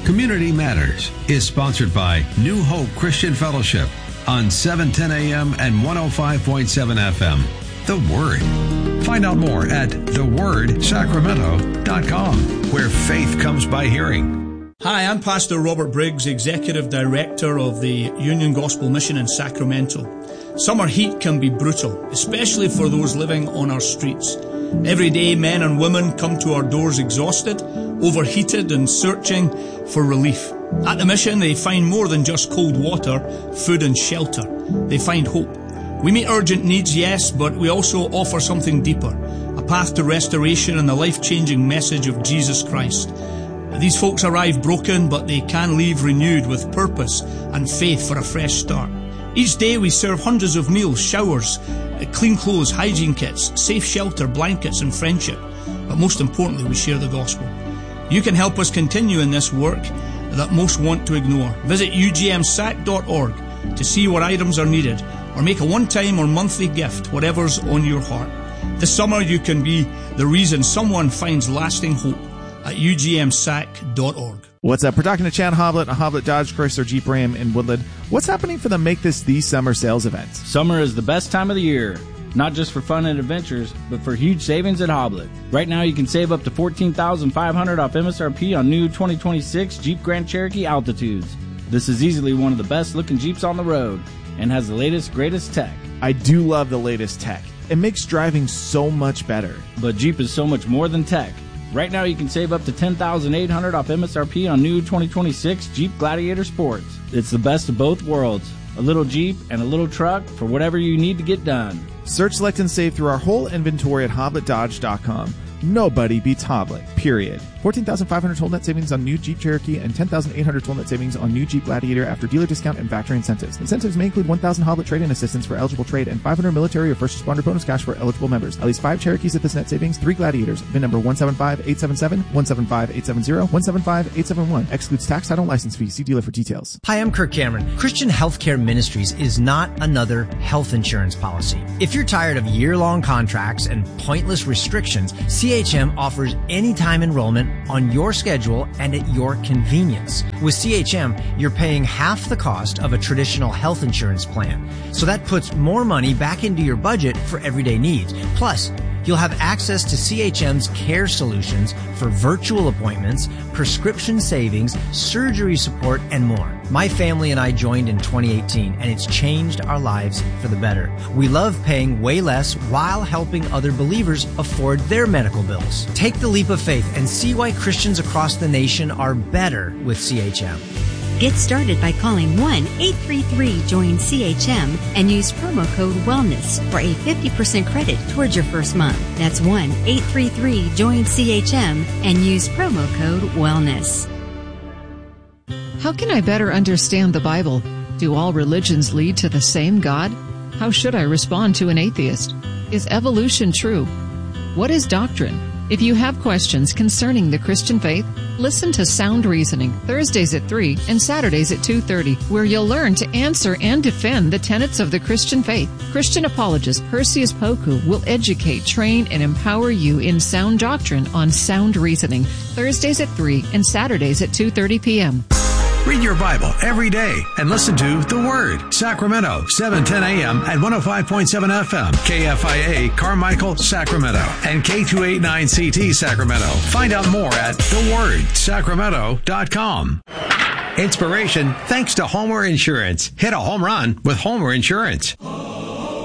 Community Matters is sponsored by New Hope Christian Fellowship on 710 AM and 105.7 FM. The Word. Find out more at thewordsacramento.com, where faith comes by hearing. Hi, I'm Pastor Robert Briggs, Executive Director of the Union Gospel Mission in Sacramento. Summer heat can be brutal, especially for those living on our streets. Every day, men and women come to our doors exhausted, overheated, and searching for relief. At the mission, they find more than just cold water, food, and shelter. They find hope. We meet urgent needs, yes, but we also offer something deeper, a path to restoration and the life-changing message of Jesus Christ. These folks arrive broken, but they can leave renewed with purpose and faith for a fresh start. Each day we serve hundreds of meals, showers, clean clothes, hygiene kits, safe shelter, blankets, and friendship. But most importantly, we share the gospel. You can help us continue in this work that most want to ignore. Visit ugmsac.org to see what items are needed, or make a one-time or monthly gift, whatever's on your heart. This summer you can be the reason someone finds lasting hope at ugmsac.org. What's up? We're talking to Chad Hoblet, a Hoblet Dodge Chrysler Jeep Ram in Woodland. What's happening for the Make This the Summer sales events? Summer is the best time of the year, not just for fun and adventures, but for huge savings at Hoblet. Right now you can save up to $14,500 off MSRP on new 2026 Jeep Grand Cherokee Altitudes. This is easily one of the best looking Jeeps on the road and has the latest, greatest tech. I do love the latest tech. It makes driving so much better. But Jeep is so much more than tech. Right now you can save up to $10,800 off MSRP on new 2026 Jeep Gladiator Sports. It's the best of both worlds. A little Jeep and a little truck for whatever you need to get done. Search, select, and save through our whole inventory at HobletDodge.com. Nobody beats Hoblet, period. $14,500 total net savings on new Jeep Cherokee and $10,800 total net savings on new Jeep Gladiator after dealer discount and factory incentives. Incentives may include $1,000 Hoblet trade-in assistance for eligible trade and $500 military or first responder bonus cash for eligible members. At least 5 Cherokees at this net savings, 3 Gladiators. VIN number 175877, 175870, 175871. Excludes tax, title, and license fees. See dealer for details. Hi, I'm Kirk Cameron. Christian Healthcare Ministries is not another health insurance policy. If you're tired of year-long contracts and pointless restrictions, CHM offers anytime enrollment on your schedule and at your convenience. With CHM, you're paying half the cost of a traditional health insurance plan. So that puts more money back into your budget for everyday needs. Plus, you'll have access to CHM's care solutions for virtual appointments, prescription savings, surgery support, and more. My family and I joined in 2018, and it's changed our lives for the better. We love paying way less while helping other believers afford their medical bills. Take the leap of faith and see why Christians across the nation are better with CHM. Get started by calling 1-833-JOIN-CHM and use promo code WELLNESS for a 50% credit towards your first month. That's 1-833-JOIN-CHM and use promo code WELLNESS. How can I better understand the Bible? Do all religions lead to the same God? How should I respond to an atheist? Is evolution true? What is doctrine? If you have questions concerning the Christian faith, listen to Sound Reasoning, Thursdays at 3 and Saturdays at 2:30, where you'll learn to answer and defend the tenets of the Christian faith. Christian apologist Perseus Poku will educate, train, and empower you in sound doctrine on Sound Reasoning, Thursdays at 3 and Saturdays at 2:30 p.m. Read your Bible every day and listen to The Word. Sacramento, 710 AM at 105.7 FM. KFIA, Carmichael, Sacramento. And K289CT, Sacramento. Find out more at thewordsacramento.com. Inspiration thanks to Homer Insurance. Hit a home run with Homer Insurance.